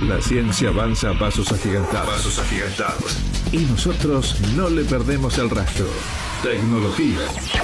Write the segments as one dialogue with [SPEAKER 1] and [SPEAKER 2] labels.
[SPEAKER 1] La ciencia avanza a pasos agigantados. Y nosotros no le perdemos el rastro. Tecnología.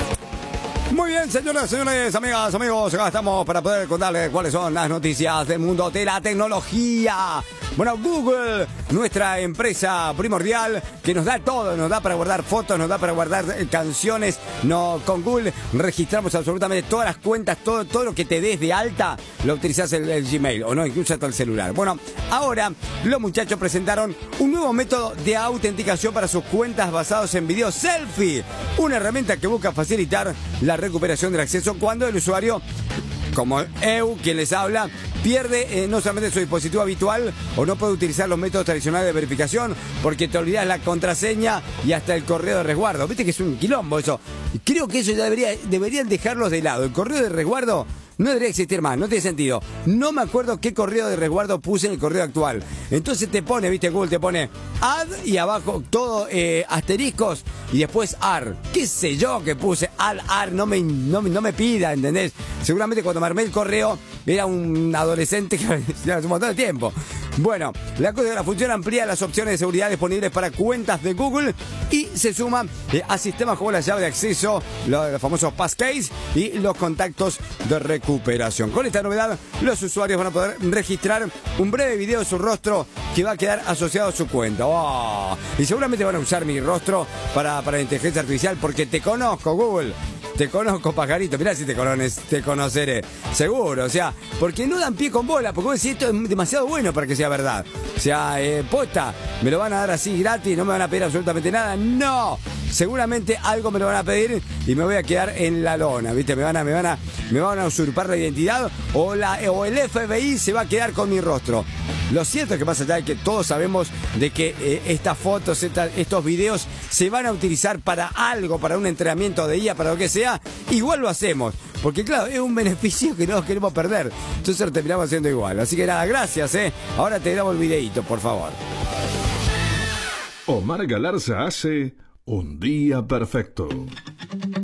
[SPEAKER 2] Muy bien, señoras, señores, amigas, amigos, acá estamos para poder contarles cuáles son las noticias del mundo de la tecnología. Bueno, Google, nuestra empresa primordial, que nos da todo, nos da para guardar fotos, nos da para guardar canciones. No, con Google registramos absolutamente todas las cuentas, todo lo que te des de alta, lo utilizás el Gmail, o no, incluso hasta el celular. Bueno, ahora los muchachos presentaron un nuevo método de autenticación para sus cuentas basados en video selfie. Una herramienta que busca facilitar la recuperación del acceso cuando el usuario, como EU, quien les habla, pierde no solamente su dispositivo habitual o no puede utilizar los métodos tradicionales de verificación porque te olvidas la contraseña y hasta el correo de resguardo. Viste que es un quilombo eso. Creo que eso ya deberían dejarlos de lado. El correo de resguardo no debería existir más, no tiene sentido. No me acuerdo qué correo de resguardo puse en el correo actual. Entonces te pone, viste, Google te pone add y abajo todo asteriscos y después AR. ¿Qué sé yo que puse AR? No me pida, ¿entendés? Seguramente cuando me armé el correo era un adolescente que hace un montón de tiempo. Bueno, la función amplía las opciones de seguridad disponibles para cuentas de Google y se suma a sistemas como la llave de acceso, los famosos passkeys y los contactos de recuperación. Con esta novedad, los usuarios van a poder registrar un breve video de su rostro que va a quedar asociado a su cuenta. ¡Oh! Y seguramente van a usar mi rostro para la inteligencia artificial porque te conozco, Google. Te conozco, pajarito. Mirá si te conoceré. Seguro, o sea, porque no dan pie con bola. Porque vos decís, esto es demasiado bueno para que sea verdad. O sea, posta, me lo van a dar así gratis, no me van a pedir absolutamente nada. ¡No! Seguramente algo me lo van a pedir y me voy a quedar en la lona, ¿viste? Me van a usurpar la identidad o el FBI se va a quedar con mi rostro. Lo cierto es que más allá de que todos sabemos de que estas fotos, estos videos se van a utilizar para algo, para un entrenamiento de IA, para lo que sea, igual lo hacemos. Porque claro, es un beneficio que no nos queremos perder. Entonces lo terminamos haciendo igual. Así que nada, gracias, Ahora te grabo el videíto, por favor.
[SPEAKER 1] Omar Galarza hace Un Día Perfecto.